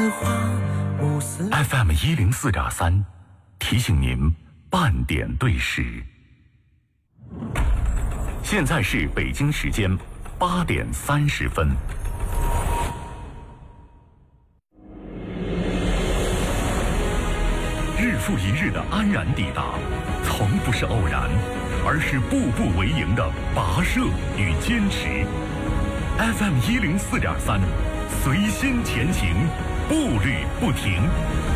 FM 104.3，提醒您半点对时。现在是北京时间8点30分。日复一日的安然抵达，从不是偶然，而是步步为营的跋涉与坚持。FM 104.3，随心前行，步履不停。